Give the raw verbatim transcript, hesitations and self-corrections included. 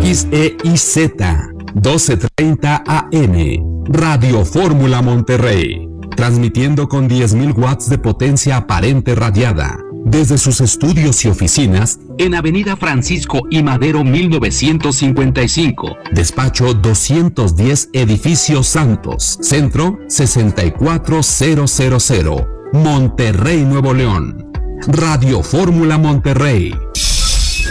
X E I Z, doce treinta A M, Radio Fórmula Monterrey, transmitiendo con diez mil watts de potencia aparente radiada, desde sus estudios y oficinas en Avenida Francisco I. Madero mil novecientos cincuenta y cinco, despacho doscientos diez, Edificio Santos, Centro sesenta y cuatro mil, Monterrey, Nuevo León. Radio Fórmula Monterrey.